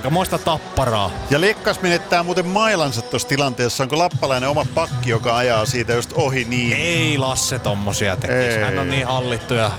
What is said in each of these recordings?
Aikamoista tapparaa. Ja Lekkas menettää muuten mailansa tuossa tilanteessa. Onko lappalainen oma pakki, joka ajaa siitä just ohi niin? Ei Lasse tommosia tekisi. Hän on niin hallittu ja...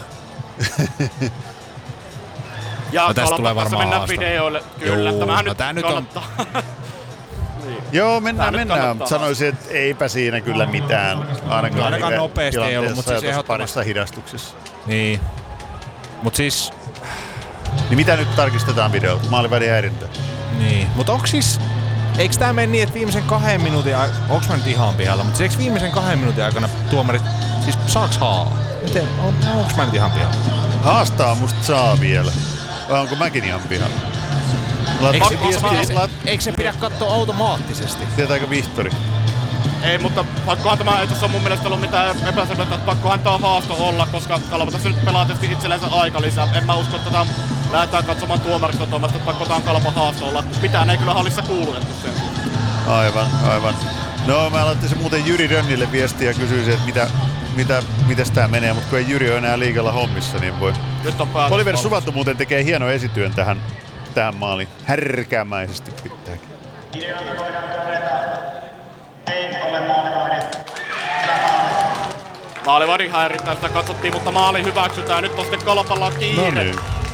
Ja tästä tulee varmaan mennään haastava. videoille. Kyllä, tämähän no nyt tää nyt kannattaa. Niin. Joo, mennään. Sanoisin, että eipä siinä kyllä mitään. Ainakaan nopeasti ei ollut, mutta siis ehdottomasti parissa hidastuksessa. Niin. Mut siis... Niin mitä nyt tarkistetaan videolta? Maalivärin häirintä. Niin. Mut onks siis... Eiks tää mene niin, että viimeisen 2 minuutin aikana... Onks mä nyt ihan pihalla? Mut eiks viimeisen 2 minuutin aikana tuomarit... Siis saaks Miten? Onks mä nyt ihan pihalla? Haastaa musta saa vielä. Vai onko mäkin ihan pihalla? Eikö se pidä katsoa automaattisesti? Tietääkö Vihtori? Ei, mutta pakkohan tämä ei tuossa mun mielestä ollut mitään epäselvyyttä, että pakkohan tämä haasto olla, koska Kalpa tässä nyt pelaa tietysti itsellensä aika lisää. En mä usko, että tätä lähdetään katsomaan tuomarista tuomasta, että pakko tämä Kalpa haasto olla. Mitään ei kyllä hallissa kuulutettu sen. Aivan. No mä aloitin se muuten Jyri Rönnille viestiä ja kysyisin, että mitäs tää menee, mutta kun ei Jyri ole enää liigalla hommissa, niin voi. Nyt on päätös. Oliver Suvattu muuten tekee hieno esityön tähän maaliin. Härkäämäisesti pitääkin. Maalivahdin häirintää sitä katsottiin, mutta maali hyväksytään. Nyt on sitten Kalpalla kiire. No niin.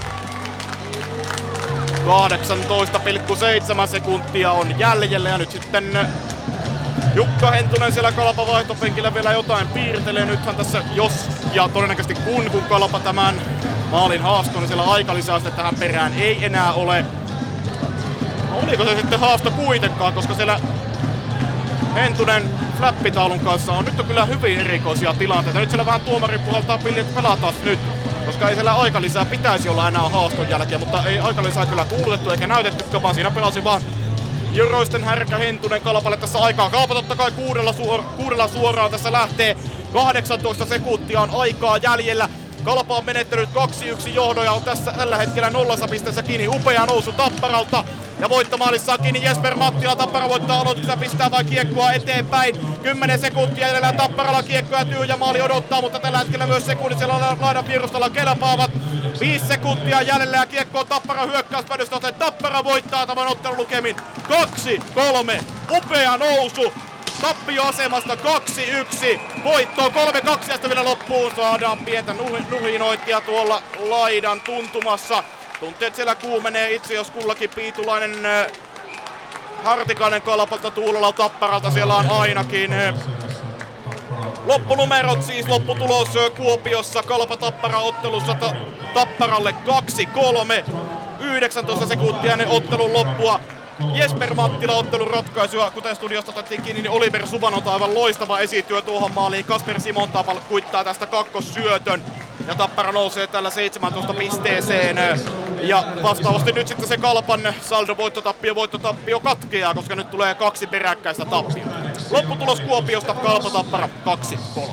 18,7 sekuntia on jäljellä ja nyt sitten Jukka Hentunen siellä Kalpa vaihtopenkillä vielä jotain piirtelee. Nythän tässä jos ja todennäköisesti kun Kalpa tämän maalin haaston, niin siellä aikalisäystä tähän perään ei enää ole. Oliko se sitten haasto kuitenkaan, koska siellä Hentunen flappitaulun kanssa on. Nyt on kyllä hyvin erikoisia tilanteita. Nyt siellä vähän tuomari puhaltaa pilli, että pelataan nyt. Koska ei siellä aikalisää pitäisi olla enää haaston jälkeen, mutta ei aikalisää kyllä kuulutettu eikä näytettykään, vaan siinä pelasi vaan Jyroisten härkä Hentunen Kalpalle tässä aikaa. Kalpa totta kai kuudella suoraan tässä lähtee. 18 sekuntia on aikaa jäljellä. Kalpa on menettänyt 2-1 johdon ja on tässä tällä hetkellä nollassa pisteessä kiinni. Upea nousu Tapparalta. Ja voittomaalissa on kiinni Jesper Mattila. Tappara voittaa aloitusta, pistää vain kiekkoa eteenpäin. 10 sekuntia jäljellä Tapparalla kiekkoa tyhjä maali odottaa, mutta tällä hetkellä myös sekunnit siellä laidan vierustalla kelpaavat. 5 sekuntia jäljellä ja kiekko on Tappara hyökkäyspäädystä, joten Tappara voittaa tämän ottelun lukemin 2-3. Upea nousu. Tappioasemasta 2-1. Voittoon 3-2 ja vielä loppuun saadaan pientä nuhinointia tuolla laidan tuntumassa. Tunteet siellä kuumenee itse, jos kullakin Piitulainen, Hartikainen Kalpalta, Tuulola Tapparalta siellä on ainakin. Loppunumerot siis, lopputulos Kuopiossa Kalpa Tappara ottelussa Tapparalle 2-3. 19 sekuntia ennen ottelun loppua. Jesper Mattila ottelun ratkaisua, kuten studiosta otettiin kiinni, niin Oliver Suvanolta aivan loistava esityö tuohon maaliin. Kasper Simontaval kuittaa tästä kakkossyötön. Ja Tappara nousee tällä 17 pisteeseen. Ja vastaavasti nyt sitten se Kalpan saldo voittotappio katkeaa, koska nyt tulee 2 peräkkäistä tappiota. Lopputulos Kuopiosta Kalpa Tappara 2-3.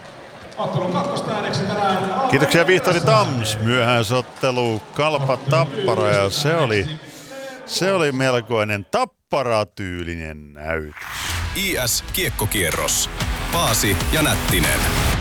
Kiitoksia Vihtori Tams. Myöhäisottelu Kalpa Tappara ja se oli melkoinen Tappara-tyylinen näytös. IS Kiekkokierros. Paasi ja Nättinen.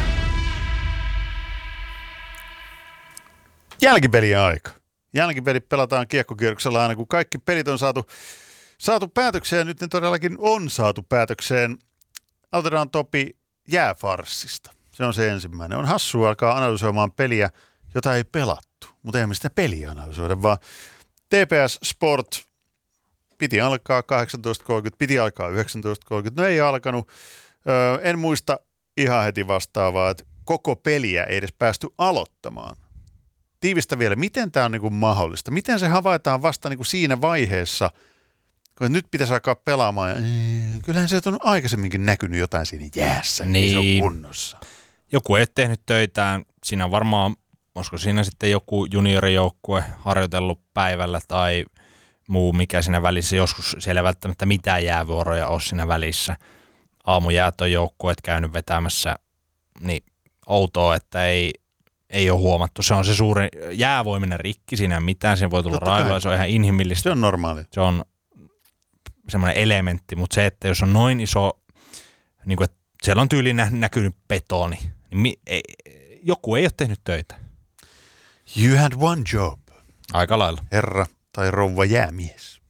Jälkipelien aika. Jälkipelit pelataan kiekkokierroksella aina, kun kaikki pelit on saatu päätökseen, ja nyt ne todellakin on saatu päätökseen. Aloitetaan Topi jääfarssista. Se on se ensimmäinen. On hassua alkaa analysoimaan peliä, jota ei pelattu, mutta ei sitä peliä analysoida, vaan TPS Sport piti alkaa 18.30, piti alkaa 19.30, no ei alkanut. En muista ihan heti vastaavaa, että koko peliä ei edes päästy aloittamaan. Tiivistä vielä, miten tämä on niin kuin mahdollista? Miten se havaitaan vasta niin kuin siinä vaiheessa, kun nyt pitäisi alkaa pelaamaan ja kyllähän se on aikaisemminkin näkynyt jotain siinä jäässä, niin se on kunnossa. Joku ei tehnyt töitään, siinä varmaan, olisiko siinä sitten joku juniorijoukkue harjoitellut päivällä tai muu, mikä siinä välissä, joskus siellä ei välttämättä mitään jäävuoroja ole siinä välissä. Aamujäät on joukkueet käynyt vetämässä, niin outoa, että ei ole huomattu. Se on se suuri jäävoiminen rikki, siinä mitään, siinä voi tulla raivoa, se on ihan inhimillistä. Se on normaali. Se on semmoinen elementti, mutta se, että jos on noin iso, niin kuin, että siellä on tyyliin näkynyt betoni, niin joku ei ole tehnyt töitä. You had one job. Aika lailla. Herra tai rouva jäämies.